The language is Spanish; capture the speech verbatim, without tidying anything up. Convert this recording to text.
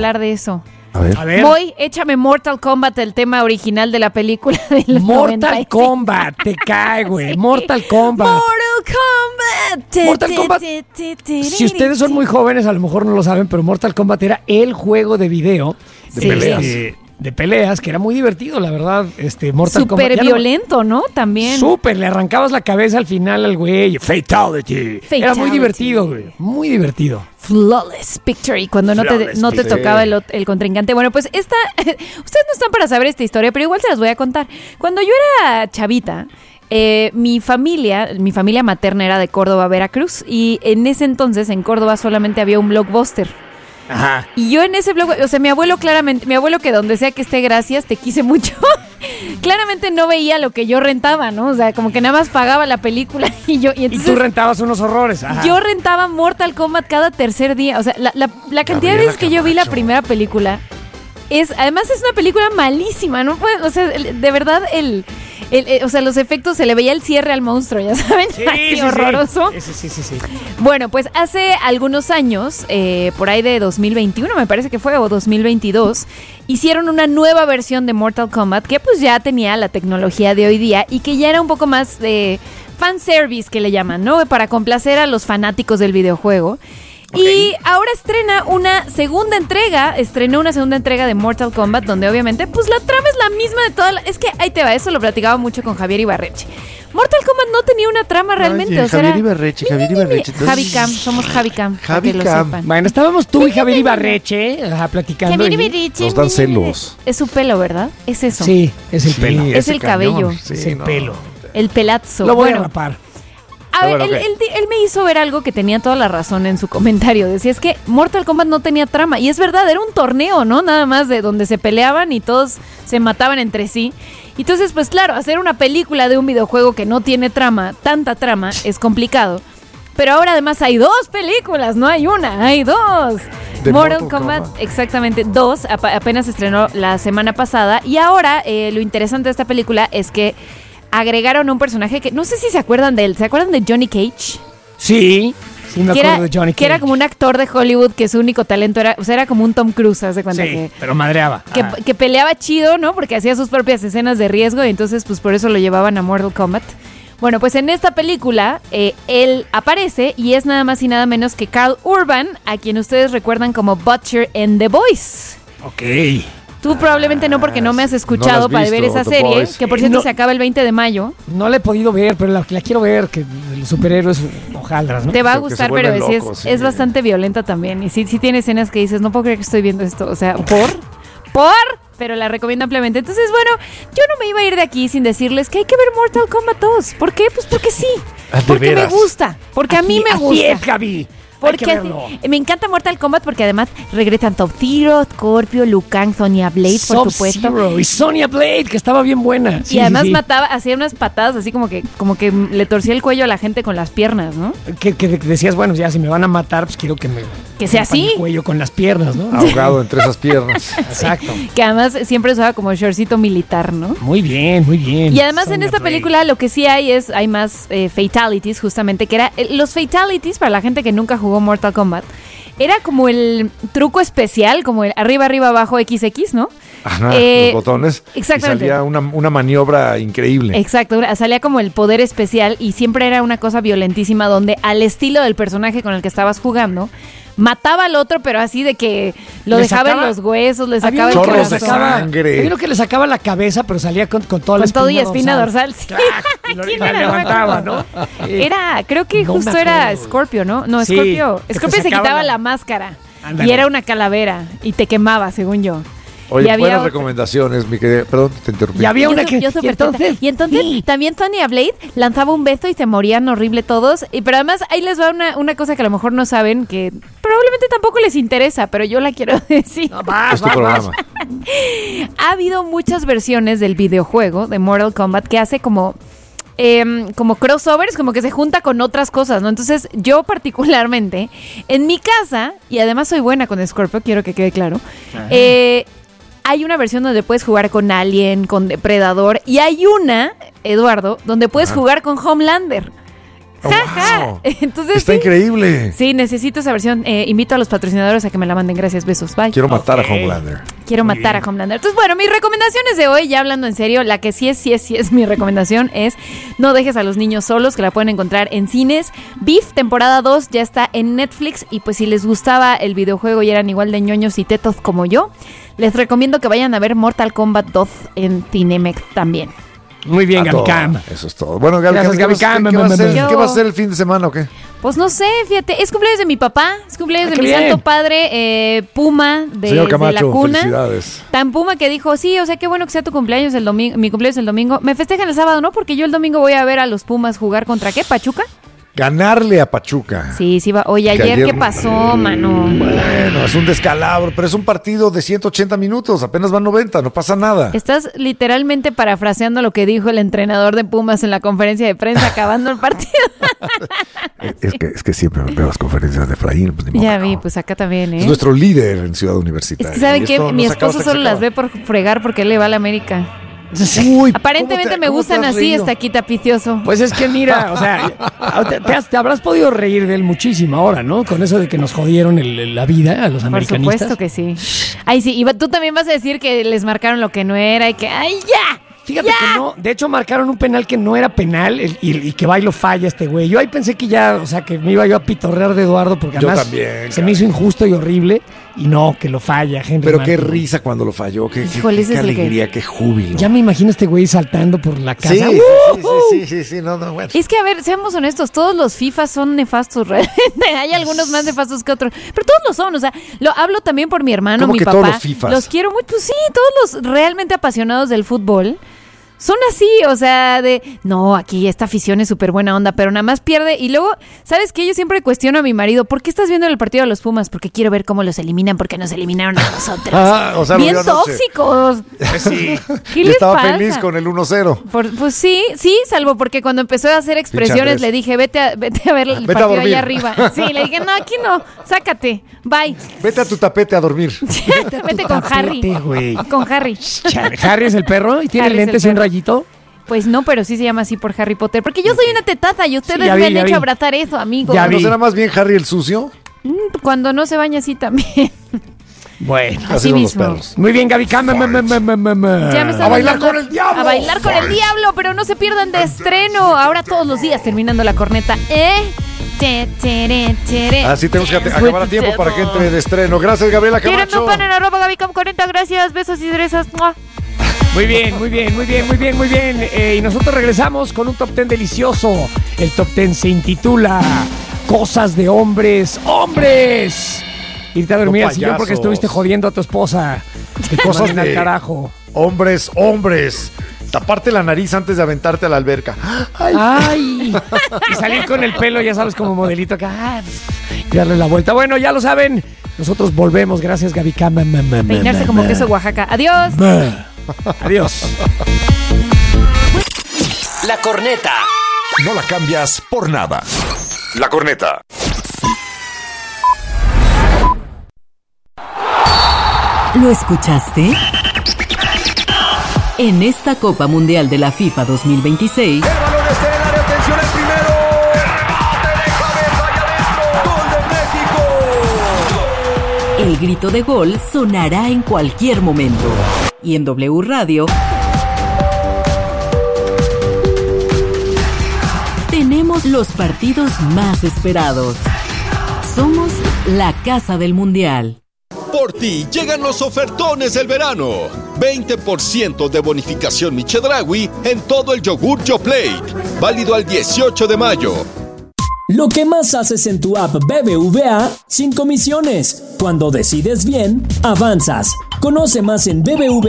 hablar de eso. A ver. A ver. Voy, échame Mortal Kombat, el tema original de la película de los Mortal noventa y cinco. Kombat, te cae, güey. Sí. Mortal Kombat. Mortal Kombat. Mortal Kombat. Si ustedes son muy jóvenes, a lo mejor no lo saben, pero Mortal Kombat era el juego de video De Sí. peleas. de, de peleas, que era muy divertido, la verdad. Este, Mortal Kombat. Súper ya no- violento, ¿no? También. Súper, le arrancabas la cabeza al final al güey. Fatality. Era muy Fatality. divertido, güey. Muy divertido. Flawless Victory, cuando no te, Flawless no te Victory. tocaba el, ot- el contrincante. Bueno, pues esta, ustedes no están para saber esta historia, pero igual se las voy a contar. Cuando yo era chavita, eh, mi familia, mi familia materna era de Córdoba, Veracruz, y en ese entonces en Córdoba solamente había un Blockbuster. Ajá. Y yo en ese blog, o sea, mi abuelo claramente, mi abuelo que donde sea que esté, gracias, te quise mucho, claramente no veía lo que yo rentaba, ¿no? O sea, como que nada más pagaba la película y yo, y Y entonces tú rentabas unos horrores. Ajá. yo rentaba Mortal Kombat cada tercer día. O sea, la, la, la cantidad de Gabriela veces que yo vi la Camacho. primera película es, además es una película malísima, ¿no? Puede- o sea, el- de verdad, el, el- el- o sea, los efectos, se le veía el cierre al monstruo, ya saben, Sí, así sí, sí. horroroso. Sí, sí, sí, sí. Bueno, pues hace algunos años, eh, por ahí de dos mil veintiuno me parece que fue, o dos mil veintidós, hicieron una nueva versión de Mortal Kombat que pues ya tenía la tecnología de hoy día y que ya era un poco más de fanservice, que le llaman, ¿no? Para complacer a los fanáticos del videojuego. Y ahora estrena una segunda entrega, estrenó una segunda entrega de Mortal Kombat, donde obviamente, pues la trama es la misma de toda la... Es que ahí te va, eso lo platicaba mucho con Javier Ibarreche. Mortal Kombat no tenía una trama realmente, Oye, o sea, Javier era- Ibarreche, Mi, Javier mi, mi, mi. Ibarreche, entonces- Javi Cam, somos Javi Cam, para Javi que lo Cam. sepan. Bueno, estábamos tú y Javier Ibarreche ajá, platicando. Javier y- Ibarreche, Nos dan mi, mi, mi, mi. celos. Es su pelo, ¿verdad? Es eso. Sí, es el Sí, pelo. Es ese el cabello. Sí, Es el no. pelo. El pelazo. Lo voy Bueno, a rapar. A ver, Bueno, él, ok. él- él me hizo ver algo que tenía toda la razón en su comentario. Decía, es que Mortal Kombat no tenía trama. Y es verdad, era un torneo, ¿no? Nada más de donde se peleaban y todos se mataban entre sí. Entonces, pues claro, hacer una película de un videojuego que no tiene trama, tanta trama, es complicado. Pero ahora además hay dos películas, no hay una, hay dos. De Mortal Mortal Kombat, Kombat. exactamente, dos, ap- apenas se estrenó la semana pasada. Y ahora eh, lo interesante de esta película es que agregaron un personaje que no sé si se acuerdan de él. ¿Se acuerdan de Johnny Cage? Sí, sí me que, acuerdo era, de Johnny que era Cage. como un actor de Hollywood que su único talento era, o sea, era como un Tom Cruise, haz de cuenta Sí, que, pero madreaba. que, Ajá. que peleaba chido, ¿no? Porque hacía sus propias escenas de riesgo y entonces pues por eso lo llevaban a Mortal Kombat. Bueno, pues en esta película eh, él aparece y es nada más y nada menos que Carl Urban, a quien ustedes recuerdan como Butcher en The Boys. Ok. Tú probablemente no, porque no me has no la escuchado has para ver visto, esa The serie, Boys. que por cierto No. se acaba el veinte de mayo. No la he podido ver, pero la, la quiero ver, que de los superhéroes, hojaldras, ¿no? Te va a Creo que gustar, se pero vuelven sí locos, es, sí. es bastante violenta también. Y sí, sí tiene escenas que dices, no puedo creer que estoy viendo esto. O sea, ¿por? ¿Por? Pero la recomiendo ampliamente. Entonces, bueno, yo no me iba a ir de aquí sin decirles que hay que ver Mortal Kombat dos. ¿Por qué? Pues porque sí. Ah, ¿de Porque me veras? gusta. Porque a mí Así- me así gusta. es, Javi. Hay que Porque verlo. me encanta Mortal Kombat porque además regresan Sub-Zero, Scorpio, Liu Kang, Sonya Blade, por supuesto. Sub-Zero y Sonya Blade, que estaba bien buena. Sí, Y además sí, sí. mataba, hacía unas patadas así como que, como que le torcía el cuello a la gente con las piernas, ¿no? Que, que decías, bueno, ya si me van a matar, pues quiero que me... Que sea rompan así. el cuello con las piernas, ¿no? Ahogado entre esas piernas. Exacto. Que además siempre usaba como shortcito militar, ¿no? Muy bien, muy bien. Y además en Sonya esta Blade. película lo que sí hay es, hay más eh, fatalities, justamente, que era, eh, los fatalities, para la gente que nunca jugó Mortal Kombat, era como el truco especial, como el arriba, arriba, abajo, equis equis, ¿no? Ajá, Eh, los botones. exactamente. Y salía una, una maniobra increíble. Exacto, una- salía como el poder especial y siempre era una cosa violentísima donde al estilo del personaje con el que estabas jugando, mataba al otro, pero así de que lo Le dejaba sacaba- en los huesos, le Había sacaba el uno que le Chorros de corazón. sacaba, sangre. había uno que le sacaba la cabeza, pero salía con, con toda la Con todo y espina espina dorsal, sí. Y lo- ¿Quién la era? levantaba, ¿no? Eh, Era, creo que No me justo era acuerdo. Scorpio, ¿no? No, Sí, Scorpio. que te Scorpio se sacaba quitaba la- la, máscara. Ándale. Y era una calavera. Y te quemaba, según yo. Oye, y había buenas otra- recomendaciones, mi querida. Perdón, te interrumpí. Y había Yo una su- que... yo y súper entonces, teta. y entonces sí. también Sonya Blade lanzaba un beso y se morían horrible todos. Y pero además ahí les va una, una cosa que a lo mejor no saben, que probablemente tampoco les interesa, pero yo la quiero decir. No, vas, Es tu vas, vas. programa. Ha habido muchas versiones del videojuego de Mortal Kombat que hace como em, como crossovers, como que se junta con otras cosas, ¿no? Entonces, yo particularmente, en mi casa, y además soy buena con Scorpio, quiero que quede claro, eh, hay una versión donde puedes jugar con Alien, con Depredador, y hay una, Eduardo, donde puedes Ajá. jugar con Homelander. Oh, Ja, ja. wow. Entonces, Está sí. increíble. Sí, necesito esa versión. Eh, invito a los patrocinadores a que me la manden. Gracias, besos. Bye. Quiero matar Ok. a Homelander. Quiero Muy matar bien. a Homelander. Entonces, bueno, mis recomendaciones de hoy, ya hablando en serio, la que sí es, sí es, sí es mi recomendación es No dejes a los niños solos, que la pueden encontrar en cines. Beef, temporada dos, ya está en Netflix. Y pues si les gustaba el videojuego y eran igual de ñoños y tetos como yo, les recomiendo que vayan a ver Mortal Kombat dos en Cinemex también. Muy bien, A Gaby todo. Cam. Eso es todo. Bueno, Gaby, Gracias, ¿qué, Gaby vas- qué- Cam. qué va a ser- Yo- ¿Qué va a ser el fin de semana o qué? Pues no sé, fíjate, es cumpleaños de mi papá, es cumpleaños Ah, de qué mi bien. santo padre, eh, Puma, de, Señor de la Camacho, cuna. felicidades. Tan Puma que dijo, sí, o sea, qué bueno que sea tu cumpleaños el domingo, mi cumpleaños el domingo. Me festejan el sábado, ¿no? Porque yo el domingo voy a ver a los Pumas jugar contra, ¿qué? ¿Pachuca? Ganarle a Pachuca. Sí, sí va. Oye, Que ayer, ayer- ¿qué pasó, mano? Bueno, es un descalabro, pero es un partido de ciento ochenta minutos, apenas van noventa, no pasa nada. Estás literalmente parafraseando lo que dijo el entrenador de Pumas en la conferencia de prensa acabando el partido. Es que, es que siempre veo las conferencias de Efraín. Pues, ni modo Ya que vi, no. pues acá también, Es ¿eh? nuestro líder en Ciudad Es Universitaria. que, ¿saben Y qué? esto Mi nos acaba esposo hasta que solo se las acaba. ve por fregar porque él le va a la América. Uy, Aparentemente ¿cómo te- me cómo gustan te has así, reído? está aquí tapicioso. Pues es que mira, o sea, te, te has- te habrás podido reír de él muchísimo ahora, ¿no? Con eso de que nos jodieron el- la vida a los Por americanistas. supuesto que sí. Ay, sí, y va- tú también vas a decir que les marcaron lo que no era y que, ¡ay, ya! Fíjate ¡Ya! que no, de hecho marcaron un penal que no era penal el- y, y que va y lo falla este güey. Yo ahí pensé que ya, o sea, que me iba yo a pitorrear de Eduardo porque Yo además también, se me hizo injusto y horrible y no, que lo falla, Henry Pero qué Martin. risa cuando lo falló, qué, qué- Híjole, qué ese es el que- alegría, qué júbilo. Ya me imagino a este güey saltando por la casa. Sí, sí, ¡Uh! sí, sí, sí, sí, no, no, bueno. Es que, a ver, seamos honestos, todos los FIFA son nefastos, realmente. Hay algunos más nefastos que otros, pero todos lo son, o sea, lo hablo también por mi hermano, ¿Cómo mi que papá. todos los FIFAs? Los quiero mucho, pues sí, todos los realmente apasionados del fútbol son así, o sea, de, no, aquí esta afición es súper buena onda, pero nada más pierde. Y luego, ¿sabes qué? Yo siempre cuestiono a mi marido, ¿por qué estás viendo el partido de los Pumas? Porque quiero ver cómo los eliminan, porque nos eliminaron a nosotros. Ah, o sea, lo Bien vio anoche. tóxicos. Sí. ¿Qué Yo les estaba pasa? feliz con el uno cero. Por- pues sí, sí, salvo porque cuando empezó a hacer expresiones Andrés. le dije, vete a, vete a ver el Vete a partido dormir. allá arriba. Sí, le dije, no, aquí no, sácate, bye. Vete a tu tapete a dormir. Vete con Harry. tapete, güey. Con Harry. Chale, Harry es el perro y tiene Harry es el lentes y un perro. rayito. Pues no, pero sí se llama así por Harry Potter. Porque yo soy una tetaza y ustedes Sí, ya vi, me han ya hecho vi. abrazar eso, amigos. Ya ¿No vi. será más bien Harry el sucio? Mm, Cuando no se baña así también. Bueno. Así Así son los mismo. perros. Muy bien, Gaby Cam. Ya me están A bailar mandando con el diablo. A bailar con el diablo, pero no se pierdan de estreno. Ahora todos los días terminando la corneta. ¿Eh? Te, tere, tere. Así tenemos que ate- acabar a tiempo para que entre de estreno. Gracias, Gabriela Quieren Camacho. un pan en arroba Gabicom cuarenta, gracias, besos y cerezas. ¡Mua! Muy bien, muy bien, muy bien, muy bien, muy bien. Eh, y nosotros regresamos con un top ten delicioso. El top ten se intitula Cosas de hombres, hombres. Irte a dormir No al sillón porque payasos. estuviste jodiendo a tu esposa. Que te Cosas manden al de- carajo. Hombres, hombres. Taparte la nariz antes de aventarte a la alberca. Ay, Ay. Y salir con el pelo, ya sabes, como modelito acá. Ah, y darle la vuelta. Bueno, ya lo saben. Nosotros volvemos. Gracias, Gaby Cam. Ma, ma, ma, Peinarse ma, como ma. queso Oaxaca. Adiós. Ma. Adiós. La corneta. No la cambias por nada. La corneta. ¿Lo escuchaste? En esta Copa Mundial de la FIFA dos mil veintiséis, El balón está en el área, atención el primero. Remate de cabeza y adentro. Gol de México. el grito de gol sonará en cualquier momento. Y en W Radio tenemos los partidos más esperados. Somos la Casa del Mundial. Por ti llegan los ofertones del verano. veinte por ciento de bonificación Michedraui en todo el yogur YoPlate. Válido al dieciocho de mayo. Lo que más haces en tu app B B V A sin comisiones. Cuando decides bien, avanzas. Conoce más en B B V A.